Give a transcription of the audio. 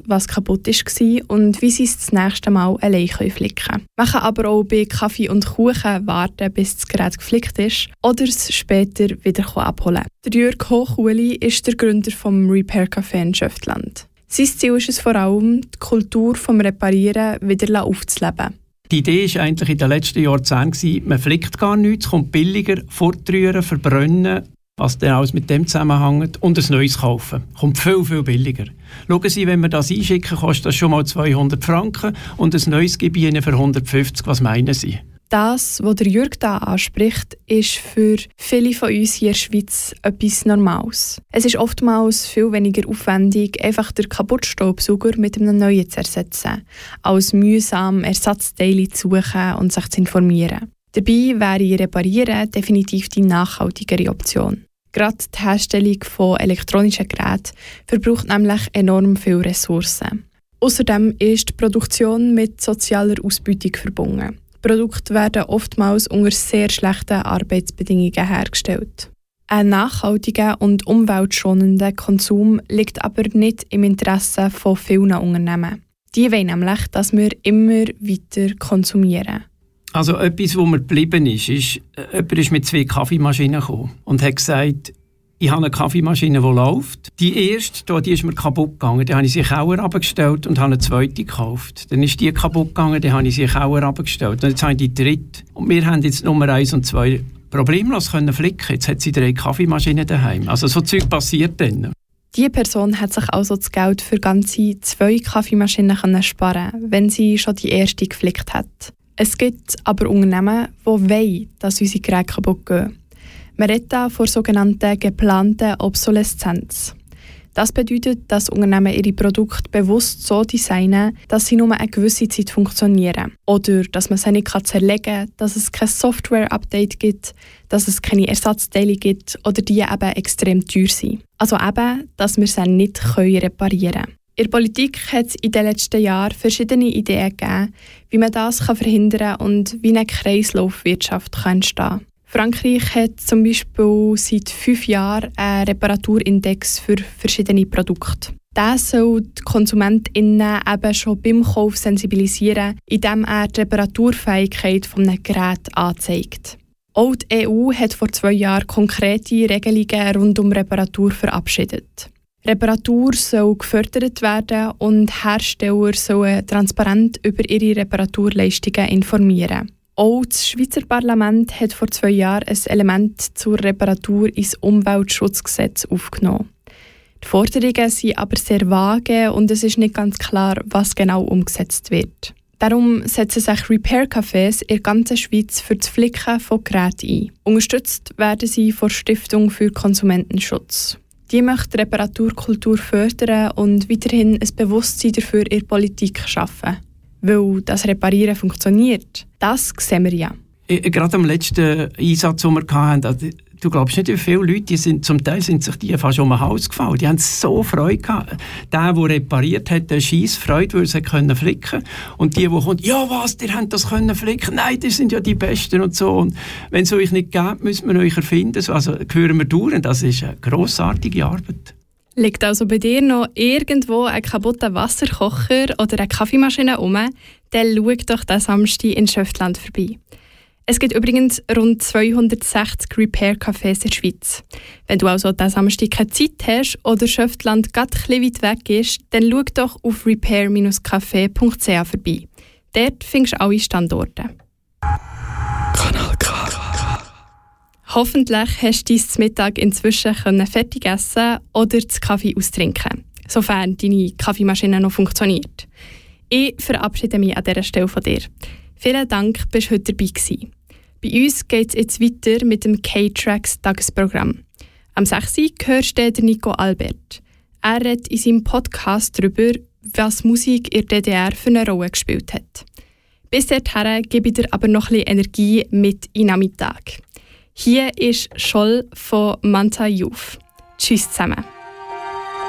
was kaputt war und wie sie es das nächste Mal allein flicken können. Man kann aber auch bei Kaffee und Kuchen warten, bis das Gerät geflickt ist oder es später wieder abholen. Der Jürg Hochuli ist der Gründer des Repair Café in Schöftland. Sein Ziel ist es vor allem, die Kultur des Reparieren wieder aufzuleben. Die Idee war eigentlich in den letzten Jahrzehnten, man flickt gar nichts, es kommt billiger, fortrühren, verbrennen, was dann alles mit dem zusammenhängt, und ein neues kaufen. Kommt viel, viel billiger. Schauen Sie, wenn wir das einschicken, kostet das schon mal 200 Franken und ein neues gebe ich Ihnen für 150. Was meinen Sie? Das, was der Jürg da anspricht, ist für viele von uns hier in der Schweiz etwas Normales. Es ist oftmals viel weniger aufwendig, einfach den Kaputtstaubsauger mit einem neuen zu ersetzen, als mühsam Ersatzteile zu suchen und sich zu informieren. Dabei wäre Reparieren definitiv die nachhaltigere Option. Gerade die Herstellung von elektronischen Geräten verbraucht nämlich enorm viele Ressourcen. Außerdem ist die Produktion mit sozialer Ausbeutung verbunden. Die Produkte werden oftmals unter sehr schlechten Arbeitsbedingungen hergestellt. Ein nachhaltiger und umweltschonender Konsum liegt aber nicht im Interesse von vielen Unternehmen. Die wollen nämlich, dass wir immer weiter konsumieren. Also etwas, wo mir geblieben ist, jemand ist mit 2 Kaffeemaschinen gekommen und hat gesagt, ich habe eine Kaffeemaschine, die läuft. Die erste, die ist mir kaputt gegangen. Dann habe ich sie in den Keller runtergestellt und habe eine zweite gekauft. Dann ist die kaputt gegangen, dann habe ich sie in den Keller runtergestellt. Und jetzt habe ich die dritte. Und wir haben jetzt Nummer 1 und 2 problemlos können flicken. Jetzt hat sie 3 Kaffeemaschinen daheim. Also so Zeug passiert dann. Die Person hat sich also das Geld für ganze 2 Kaffeemaschinen sparen können, wenn sie schon die erste geflickt hat. Es gibt aber Unternehmen, die wollen, dass unsere Geräte kaputt gehen. Man redet da von sogenannter geplanten Obsoleszenz. Das bedeutet, dass Unternehmen ihre Produkte bewusst so designen, dass sie nur eine gewisse Zeit funktionieren. Oder dass man sie nicht zerlegen kann, dass es kein Software-Update gibt, dass es keine Ersatzteile gibt oder die eben extrem teuer sind. Also eben, dass wir sie nicht reparieren können. In der Politik hat es in den letzten Jahren verschiedene Ideen gegeben, wie man das verhindern kann und wie eine Kreislaufwirtschaft entstehen kann. Frankreich hat zum Beispiel seit 5 Jahren einen Reparaturindex für verschiedene Produkte. Der soll die KonsumentInnen eben schon beim Kauf sensibilisieren, indem er die Reparaturfähigkeit eines Geräts anzeigt. Auch die EU hat vor 2 Jahren konkrete Regelungen rund um Reparatur verabschiedet. Reparatur soll gefördert werden und Hersteller sollen transparent über ihre Reparaturleistungen informieren. Auch das Schweizer Parlament hat vor 2 Jahren ein Element zur Reparatur ins Umweltschutzgesetz aufgenommen. Die Forderungen sind aber sehr vage und es ist nicht ganz klar, was genau umgesetzt wird. Darum setzen sich Repair-Cafés in der ganzen Schweiz für das Flicken von Geräten ein. Unterstützt werden sie von der Stiftung für Konsumentenschutz. Die möchte die Reparaturkultur fördern und weiterhin ein Bewusstsein dafür in der Politik schaffen. Weil das Reparieren funktioniert, das sehen wir ja. Gerade am letzten Einsatz, den wir hatten, du glaubst nicht, wie viele Leute, zum Teil sind sich die fast um den Hals gefallen. Die haben so Freude gehabt. Der repariert hat, der scheisse Freude, weil sie flicken konnten. Und die kommen, ja was, ihr habt das können flicken? Nein, die sind ja die Besten und so. Und wenn es euch nicht gibt, müssen wir euch erfinden. Also hören wir durch. Das ist eine grossartige Arbeit. Liegt also bei dir noch irgendwo ein kaputter Wasserkocher oder eine Kaffeemaschine rum, dann schau doch diesen Samstag in Schöftland vorbei. Es gibt übrigens rund 260 Repair-Cafés in der Schweiz. Wenn du also diesen Samstag keine Zeit hast oder Schöftland gerade ein bisschen weit weg ist, dann schau doch auf repair-café.ch vorbei. Dort findest du alle Standorte. Kanal K. Hoffentlich hast du dein Mittag inzwischen fertig essen oder den Kaffee austrinken, sofern deine Kaffeemaschine noch funktioniert. Ich verabschiede mich an dieser Stelle von dir. Vielen Dank, dass du heute dabei warst. Bei uns geht es jetzt weiter mit dem K-Tracks Tagesprogramm. Am 6. Uhr hörst du Nico Albert. Er redet in seinem Podcast darüber, was Musik in der DDR für eine Rolle gespielt hat. Bis dahin gebe ich dir aber noch ein bisschen Energie mit in den Nachmittag. Hier ist Scholl von Manta Youth. Tschüss zusammen.